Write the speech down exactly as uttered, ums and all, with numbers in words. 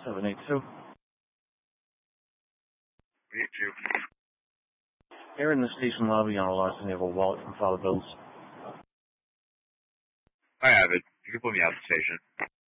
seven eight two. eight two. Here in the station lobby on a larceny of a wallet from Father Bill's. I have it. You can put me out the station.